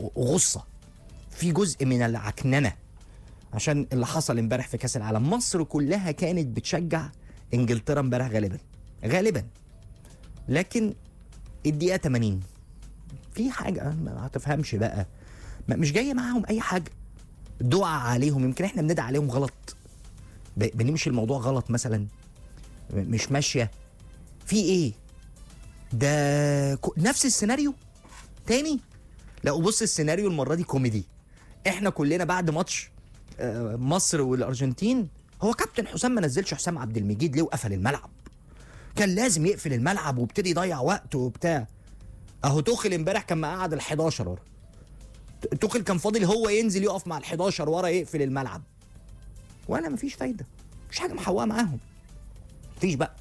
غصه، في جزء من العكننه عشان اللي حصل امبارح في كاس العالم. مصر كلها كانت بتشجع انجلترا امبارح غالبا، لكن الدقيقه 80 في حاجه ما هتفهمش بقى، مش جايه معاهم اي حاجه، دعاء عليهم، يمكن احنا بندعي عليهم غلط، بنمشي الموضوع غلط مثلا، مش ماشيه في ايه ده. نفس السيناريو تاني. لا وبص السيناريو المره دي كوميدي. احنا كلنا بعد ماتش مصر والارجنتين، هو كابتن حسام ما نزلش حسام عبد المجيد ليه وقفل الملعب؟ كان لازم يقفل الملعب وابتدي يضيع وقت وبتاع. اهو توخل امبارح كان مقعد ال11 ورا، توخل كان فاضل هو ينزل يقف مع ال11 ورا يقفل الملعب، وانا مفيش فايده، مش حاجه محوقه معاهم، مفيش بقى.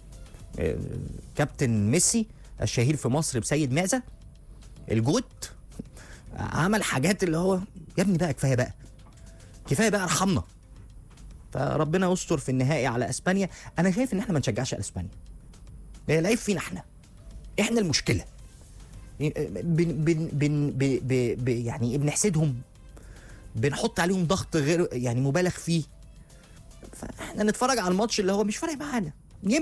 كابتن ميسي الشهير في مصر بسيد معزة الجوت عمل حاجات اللي هو يا ابني بقى كفايه بقى ارحمنا. فربنا يستر في النهائي على اسبانيا. انا شايف ان احنا ما نشجعش اسبانيا، العيب فينا احنا المشكله. يعني بنحسدهم، بنحط عليهم ضغط غير يعني مبالغ فيه، فاحنا نتفرج على الماتش اللي هو مش فارق معانا.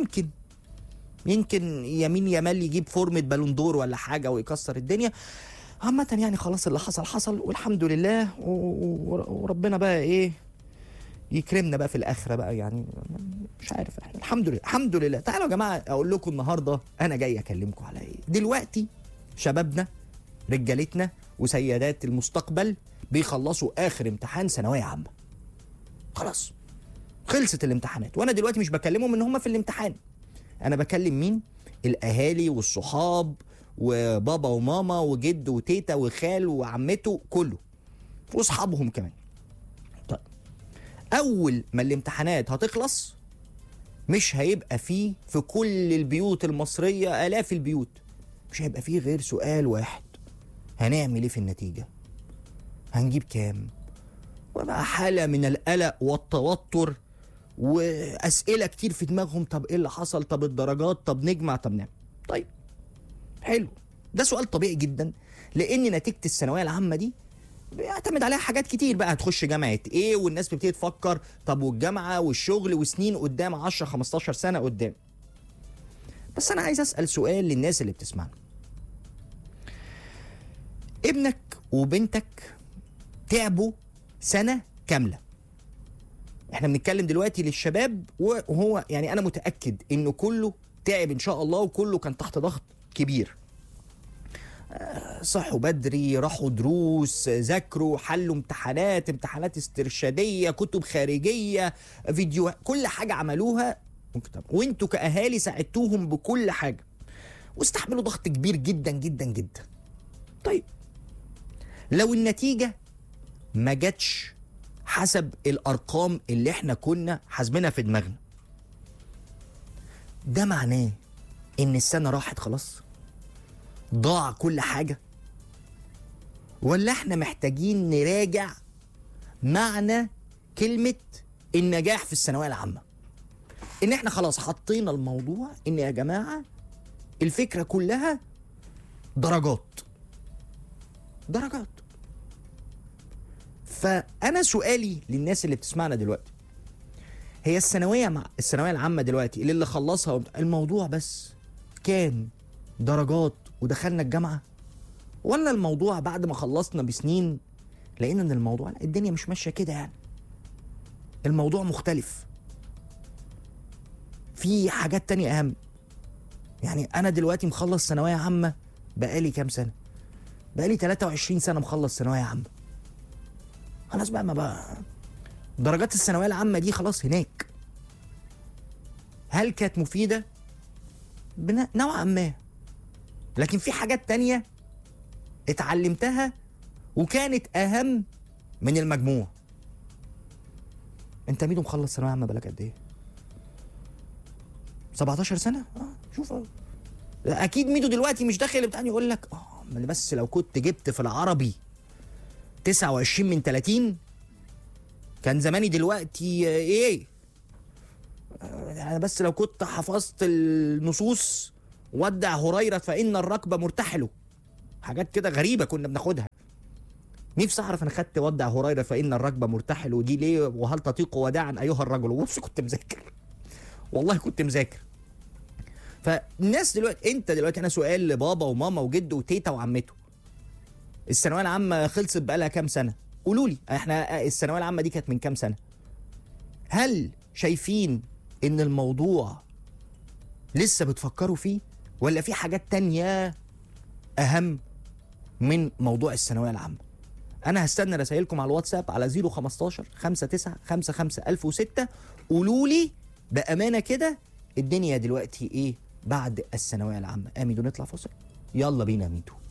يمكن يمين يامال يجيب فورمة بالون دور ولا حاجة ويكسر الدنيا. عامة يعني خلاص اللي حصل والحمد لله، وربنا بقى ايه يكرمنا بقى في الآخرة بقى، يعني مش عارف احنا الحمد لله. تعالوا يا جماعة اقول لكم النهاردة انا جاي اكلمكم على ايه. دلوقتي شبابنا رجالتنا وسيدات المستقبل بيخلصوا اخر امتحان ثانوية عامة، خلاص خلصت الامتحانات. وانا دلوقتي مش بكلمهم ان هم في الامتحان، انا بكلم مين؟ الاهالي والصحاب وبابا وماما وجد وتيتا وخال وعمته كله واصحابهم كمان. طيب اول ما الامتحانات هتخلص مش هيبقى فيه في كل البيوت المصرية آلاف البيوت مش هيبقى فيه غير سؤال واحد: هنعمل ايه في النتيجة؟ هنجيب كام؟ وبقى حالة من القلق والتوتر واسئله كتير في دماغهم. طب ايه اللي حصل؟ طب الدرجات؟ طب نجمع؟ طب نعمل؟ طيب حلو، ده سؤال طبيعي جدا، لان نتيجه الثانويه العامه دي بيعتمد عليها حاجات كتير بقى. هتخش جامعه ايه؟ والناس بتبتدي تفكر طب والجامعه والشغل وسنين قدام، 10 15 سنه قدام. بس انا عايز اسال سؤال للناس اللي بتسمعنا: ابنك وبنتك تعبوا سنه كامله، احنا بنتكلم دلوقتي للشباب، وهو يعني انا متأكد انه كله تعب ان شاء الله، وكله كان تحت ضغط كبير. صحوا بدري، راحوا دروس، ذاكروا، حلوا امتحانات استرشادية، كتب خارجية، فيديو، كل حاجة عملوها مكتب. وانتوا كأهالي ساعدتوهم بكل حاجة واستحملوا ضغط كبير جدا جدا جدا. طيب لو النتيجة ما جاتش حسب الارقام اللي احنا كنا حاسبينها في دماغنا، ده معناه ان السنه راحت خلاص، ضاع كل حاجه؟ ولا احنا محتاجين نراجع معنى كلمه النجاح في الثانويه العامه؟ ان احنا خلاص حطينا الموضوع ان يا جماعه الفكره كلها درجات. فأنا سؤالي للناس اللي بتسمعنا دلوقتي: هي الثانوية العامة دلوقتي اللي خلصها الموضوع بس كان درجات ودخلنا الجامعة، ولا الموضوع بعد ما خلصنا بسنين لقينا ان الموضوع الدنيا مش ماشية كده، يعني الموضوع مختلف، في حاجات تانية أهم. يعني أنا دلوقتي مخلص ثانوية عامة بقالي كام سنة؟ بقالي 23 سنة مخلص ثانوية عامة. خلاص بقى، ما بقى درجات الثانويه العامه دي خلاص هناك. هل كانت مفيده؟ نوعا ما، لكن في حاجات تانية اتعلمتها وكانت اهم من المجموع. انت ميدو مخلص ثانويه عامه بقالك قد ايه؟ 17 سنه. شوف اكيد ميدو دلوقتي مش داخل الامتحان يقول لك بس لو كنت جبت في العربي 29 من 30 كان زماني دلوقتي ايه. انا بس لو كنت حفظت النصوص ودع هريرة فإن الركب مرتحله، حاجات كده غريبة كنا بناخدها. نفسي اعرف انا خدت ودع هريره فان الركب مرتحل ودي ليه، وهل تطيق وداعا ايها الرجل. بص كنت مذاكر، والله كنت مذاكر. فالناس دلوقتي، انت دلوقتي، انا سؤال لبابا وماما وجد وتيتا وعمته، الثانويه العامه خلصت بقالها كام سنه؟ قولوا لي، احنا الثانويه العامه دي كانت من كام سنه؟ هل شايفين ان الموضوع لسه بتفكروا فيه، ولا في حاجات تانية اهم من موضوع الثانويه العامه؟ انا هستنى رسائلكم على الواتساب على 015 59 55 1006. قولوا لي بامانه كده الدنيا دلوقتي ايه بعد الثانويه العامه. اميدو نطلع فاصل، يلا بينا ميدو.